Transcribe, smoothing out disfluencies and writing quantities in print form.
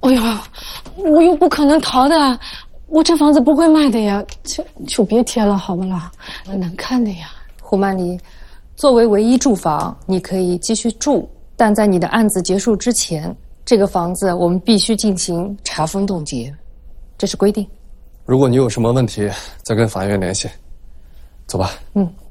哎呀，我又不可能逃的，我这房子不会卖的呀，就别贴了好不啦？难看的呀。 胡曼丽，作为唯一住房，你可以继续住，但在你的案子结束之前，这个房子我们必须进行查封冻结，这是规定。 如果你有什么问题，再跟法院联系。走吧。 嗯。